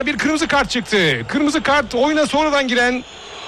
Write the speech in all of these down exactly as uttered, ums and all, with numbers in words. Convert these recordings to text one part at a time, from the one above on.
Bir kırmızı kart çıktı. Kırmızı kart oyuna sonradan giren,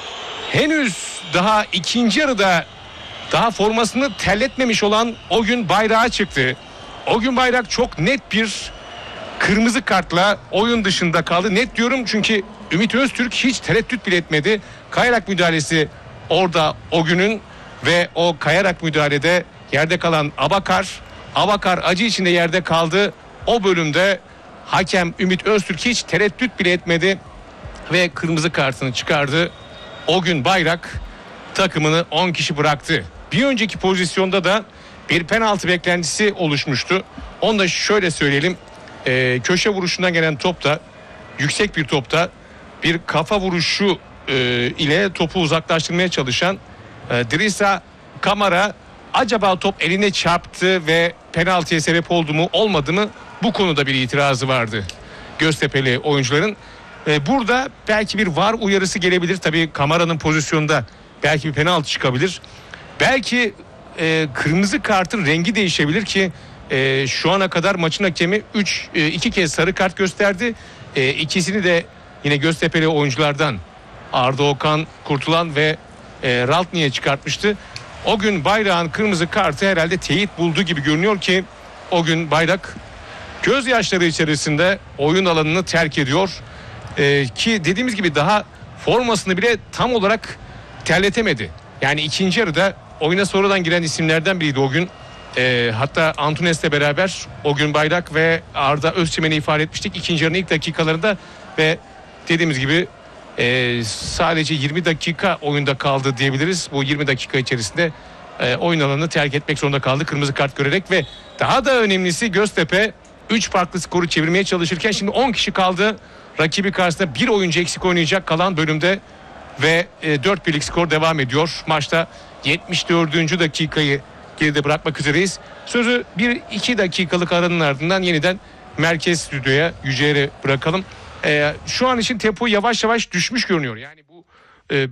henüz daha ikinci yarıda daha formasını terletmemiş olan Ogün Bayrak'a çıktı. Ogün Bayrak çok net bir kırmızı kartla oyun dışında kaldı. Net diyorum çünkü Ümit Öztürk hiç tereddüt bile etmedi. Kayarak müdahalesi orada Ogün'ün ve o kayarak müdahalede yerde kalan Abakar. Abakar acı içinde yerde kaldı. O bölümde hakem Ümit Öztürk hiç tereddüt bile etmedi ve kırmızı kartını çıkardı. Ogün Bayrak takımını on kişi bıraktı. Bir önceki pozisyonda da bir penaltı beklentisi oluşmuştu. Onu da şöyle söyleyelim. Ee, köşe vuruşundan gelen topta, yüksek bir topta bir kafa vuruşu e, ile topu uzaklaştırmaya çalışan e, Drissa Kamara acaba top eline çarptı ve penaltıya sebep oldu mu olmadı mı, bu konuda bir itirazı vardı Göztepe'li oyuncuların. E, burada belki bir V A R uyarısı gelebilir. Tabii Kamara'nın pozisyonunda belki bir penaltı çıkabilir. Belki e, kırmızı kartın rengi değişebilir ki e, şu ana kadar maçın hakemi üç iki kez sarı kart gösterdi. E, ikisini de yine Göztepe'li oyunculardan Arda Okan Kurtulan ve e, Raltni'ye çıkartmıştı. O gün Bayrak'ın kırmızı kartı herhalde teyit bulduğu gibi görünüyor ki o gün Bayrak gözyaşları içerisinde oyun alanını terk ediyor. Ee, ki dediğimiz gibi daha formasını bile tam olarak terletemedi. Yani ikinci yarıda oyuna sonradan giren isimlerden biriydi o gün. Ee, hatta Antunes'le beraber o gün Bayrak ve Arda Özçemen'i ifade etmiştik ikinci yarının ilk dakikalarında ve dediğimiz gibi e, sadece yirmi dakika oyunda kaldı diyebiliriz. Bu yirmi dakika içerisinde e, oyun alanını terk etmek zorunda kaldı kırmızı kart görerek ve daha da önemlisi Göztepe üç farklı skoru çevirmeye çalışırken şimdi on kişi kaldı. Rakibi karşısında bir oyuncu eksik oynayacak kalan bölümde ve e, dört birlik skor devam ediyor. Maçta yetmiş dördüncü dakikayı geride bırakmak üzereyiz. Sözü bir iki dakikalık aranın ardından yeniden merkez stüdyoya Yüce'ye bırakalım. E, şu an için tempo yavaş yavaş düşmüş görünüyor. Yani bu e,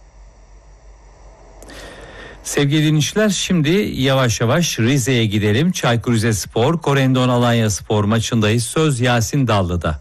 Sevgili dinleyiciler, şimdi yavaş yavaş Rize'ye gidelim. Çaykur Rizespor, Korendon Alanyaspor maçındayız. Söz Yasin Dallı'da.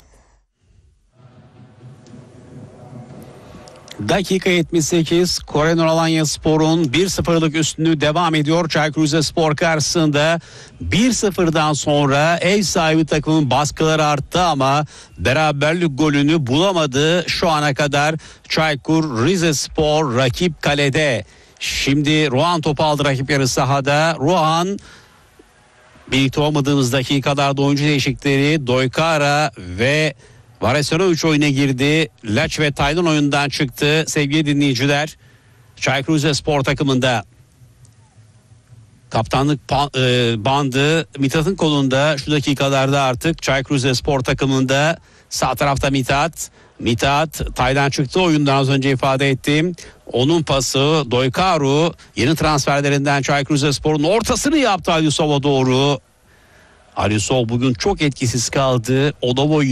Dakika yetmiş sekiz, Korendon Alanyaspor'un bir sıfırlık üstünlüğü devam ediyor. Çaykur Rizespor karşısında bir sıfırdan sonra ev sahibi takımın baskıları arttı ama beraberlik golünü bulamadı. Şu ana kadar Çaykur Rizespor rakip kalede. Şimdi Ruhan topu aldı rakip yarı sahada. Ruhan birlikte olmadığımız dakikalarda oyuncu değişiklikleri Doykara ve Varesanovic oyuna girdi. Laç ve Taylan oyundan çıktı sevgili dinleyiciler. Çaykur Rizespor takımında kaptanlık bandı Mithat'ın kolunda şu dakikalarda artık Çaykur Rizespor takımında. Sağ tarafta Mithat. Mithat Taylan çıktı oyundan az önce ifade ettim. Onun pası Doykaru yeni transferlerinden Çaykur Rizespor'un ortasını yaptı Alisov'a doğru. Alisov bugün çok etkisiz kaldı. Odovo